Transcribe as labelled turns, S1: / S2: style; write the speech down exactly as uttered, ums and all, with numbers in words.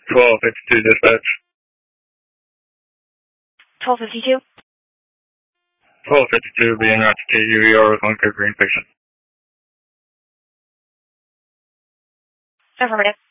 S1: twelve fifty-two dispatch.
S2: twelve fifty-two?
S1: twelve fifty-two being out to K U E R with one code green fiction.
S2: Affirmative.